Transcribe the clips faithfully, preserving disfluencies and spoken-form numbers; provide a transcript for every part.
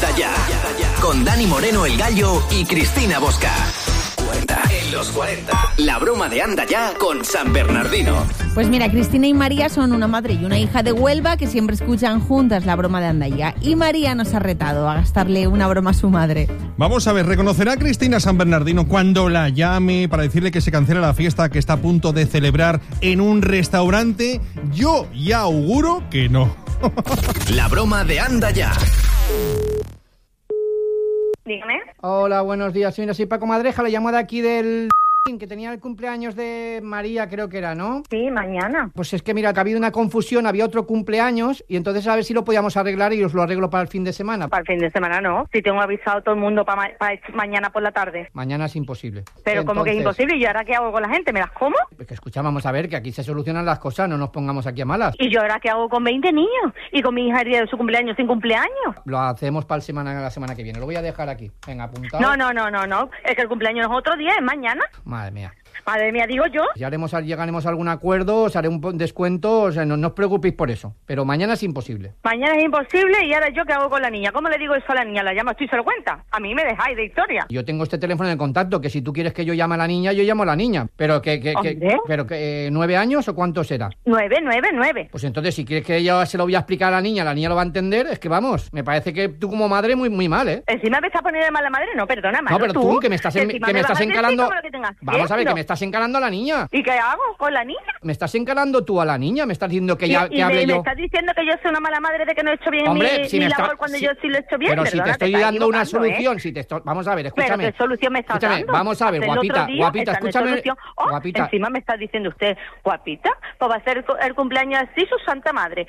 Anda Ya, con Dani Moreno el Gallo y Cristina Bosca. En los cuarenta, la broma de Anda Ya con San Bernardino. Pues mira, Cristina y María son una madre y una hija de Huelva que siempre escuchan juntas la broma de Anda Ya. Y María nos ha retado a gastarle una broma a su madre. Vamos a ver, ¿reconocerá Cristina San Bernardino cuando la llame para decirle que se cancela la fiesta que está a punto de celebrar en un restaurante? Yo ya auguro que no. La broma de Anda Ya. Dígame. Hola, buenos días. Soy, soy Paco Madreja, le llamo de aquí del... que tenía el cumpleaños de María, creo que era, ¿no? Sí, mañana. Pues es que mira, que ha habido una confusión, había otro cumpleaños y entonces a ver si lo podíamos arreglar y os lo arreglo para el fin de semana. Para el fin de semana no, si tengo avisado a todo el mundo para ma- pa mañana por la tarde. Mañana es imposible. Pero Entonces, ¿cómo que es imposible? ¿Y ahora qué hago con la gente? ¿Me las como? Es que escucha, vamos a ver, que aquí se solucionan las cosas, no nos pongamos aquí a malas. ¿Y yo ahora qué hago con veinte niños? ¿Y con mi hija el día de su cumpleaños sin cumpleaños? Lo hacemos para el semana, la semana que viene, lo voy a dejar aquí. Venga, apuntado. No, no, no, no, no. Es que el cumpleaños no es otro día, es mañana. Madre mía. Madre mía, digo yo. Ya haremos, llegaremos a algún acuerdo, os haré un descuento, o sea, no, no os preocupéis por eso. Pero mañana es imposible. Mañana es imposible y ahora yo qué hago con la niña. ¿Cómo le digo eso a la niña? ¿La llamas tú y se lo cuenta? A mí me dejáis de historia. Yo tengo este teléfono de contacto, que si tú quieres que yo llame a la niña, yo llamo a la niña. Pero que, que, que pero que, eh, ¿nueve años o cuánto será? Nueve, nueve, nueve. Pues entonces, si quieres que ella se lo voy a explicar a la niña, la niña lo va a entender, es que vamos, me parece que tú como madre muy muy mal, ¿eh? Encima me estás poniendo de mala madre, no, perdona, No, pero tú, tú que me estás, en, que me me estás encalando... Que Vamos a ver, que me estás encalando a la niña. ¿Y qué hago con la niña? Me estás encalando tú a la niña, me estás diciendo que ya y, que y hable me, yo. me estás diciendo que yo soy una mala madre de que no he hecho bien Hombre, mi, si mi me labor está, cuando si, yo sí lo he hecho bien. Pero Perdona, si te estoy te dando una ¿eh? solución, si te estoy, vamos a ver, escúchame. ¿Pero qué solución me estás escúchame, dando? vamos a ver, Hacerlo guapita, otro día, guapita, esta no es escúchame. solución. Oh, Guapita. Encima me está diciendo usted, guapita, pues va a ser el cumpleaños así su santa madre.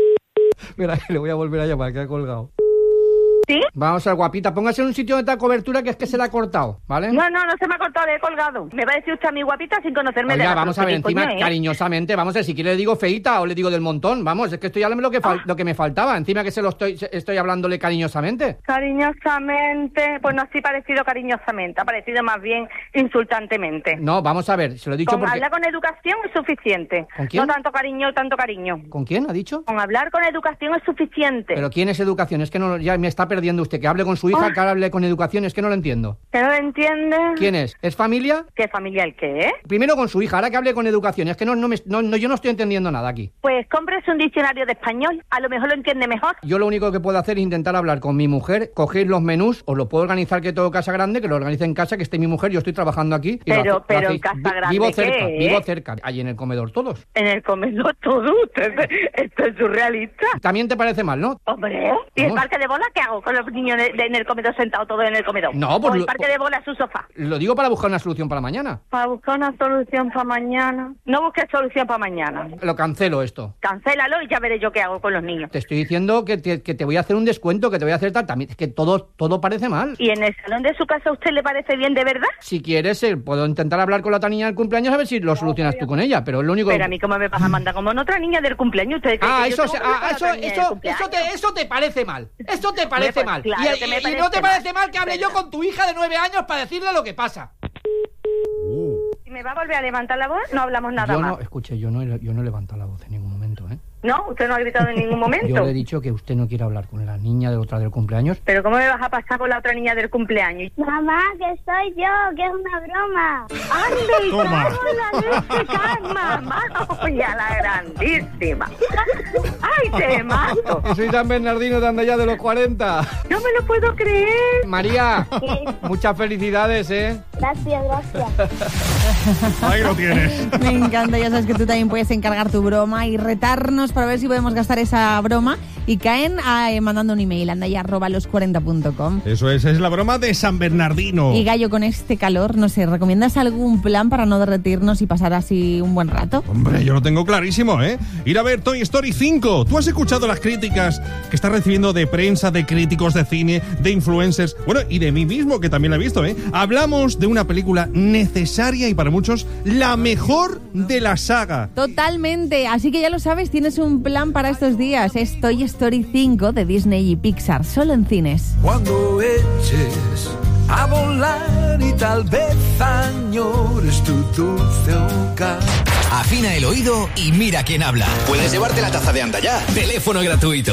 Mira, le voy a volver a llamar, que ha colgado. ¿Sí? Vamos a ver, guapita, póngase en un sitio de tal cobertura que es que se la ha cortado, ¿vale? No, no, no se me ha cortado, le he colgado. Me va a decir usted a mi guapita sin conocerme. Oiga, de la vamos a ver, encima, coño, ¿eh? cariñosamente, vamos a ver, si quiere le digo feita o le digo del montón, vamos, es que estoy hablando lo que, fal- Ah. lo que me faltaba, encima que se lo estoy, se- estoy hablándole cariñosamente. Cariñosamente, pues no así parecido cariñosamente, ha parecido más bien insultantemente. No, vamos a ver, se lo he dicho Con porque... hablar con educación es suficiente. ¿Con quién? No tanto cariño, tanto cariño. ¿Con quién ha dicho? Con hablar con educación es suficiente. ¿Pero quién es educación? Es que no, ya me está perdiendo usted, que hable con su hija, Ah. que hable con educación, es que no lo entiendo. ¿Que no lo entiende? ¿Quién es? ¿Es familia? ¿Qué familia el qué? Primero con su hija, ahora que hable con educación, es que no, no, me, no, no yo no estoy entendiendo nada aquí. Pues cómprese un diccionario de español, a lo mejor lo entiende mejor. Yo lo único que puedo hacer es intentar hablar con mi mujer, coger los menús, os lo puedo organizar que todo casa grande, que lo organice en casa, que esté mi mujer, yo estoy trabajando aquí. y lo Pero, hace- lo pero en hacéis. casa Vi- grande, Vivo cerca, ¿qué? vivo cerca, allí en el comedor todos. En el comedor todo, usted, esto es surrealista. También te parece mal, ¿no? Hombre, ¿y el Vamos. parque de bola qué hago con los niños de- de- en el comedor sentados todos en el comedor? No, pues ¿O el lo- parque de bola a su sofá? Lo digo para buscar una solución para mañana. Para buscar una solución para mañana. No busques solución para mañana. Lo cancelo esto. Cancélalo y ya veré yo qué hago con los niños. Te estoy diciendo que te, que te voy a hacer un descuento, que te voy a hacer tal, también, es que todo, todo parece mal. ¿Y en el salón de su casa a usted le parece bien de verdad? Si quieres, eh, puedo intentar hablar con la otra niña del cumpleaños a ver si lo solucionas tú con ella, pero es lo único... Pero a mí, ¿cómo me vas a mandar como en otra niña del cumpleaños? ¿Usted cree Ah, que yo eso, tengo se- que hablar ah, con eso, otra niña del eso, cumpleaños? eso, te, eso te parece mal. Eso te parece pues mal. claro y, que me y- y parece no te mal. parece mal que hable yo con tu hija de nueve años para decirle lo que pasa. Si me va a volver a levantar la voz, no hablamos nada Yo más. no, escuche, yo no, he- yo no he levantado la voz en ningún momento, ¿eh? No, usted no ha gritado en ningún momento. Yo le he dicho que usted no quiere hablar con la niña de otra del cumpleaños. Pero ¿cómo me vas a pasar con la otra niña del cumpleaños? Mamá, que soy yo, que es una broma. ¡Ande, Toma. cago en la leche, calma, mamá! ¡Oye, a la grandísima! ¡Ay, te mato! Soy San Bernardino de Andaya de los cuarenta. ¡No me lo puedo creer! María, Sí. muchas felicidades, ¿eh? Gracias, gracias. Ahí lo tienes. Me encanta, ya sabes que tú también puedes encargar tu broma y retarnos para ver si podemos gastar esa broma. Y caen a, eh, mandando un email, andaya arroba los cuarenta punto com. Eso es, es la broma de San Bernardino. Y Gallo, con este calor, no sé, ¿recomiendas algún plan para no derretirnos y pasar así un buen rato? Hombre, yo lo tengo clarísimo, ¿eh? Ir a ver Toy Story cinco. ¿Tú has escuchado las críticas que está recibiendo de prensa, de críticos de cine, de influencers? Bueno, y de mí mismo, que también la he visto, ¿eh? Hablamos de una película necesaria y para muchos la mejor de la saga. Totalmente, así que ya lo sabes, tienes un plan para estos días. Es Toy Story cinco de Disney y Pixar, solo en cines. Cuando eches a volar y tal vez añores tu dulce hogar. Afina el oído y mira quién habla. Puedes llevarte la taza de Anda Ya. Teléfono gratuito.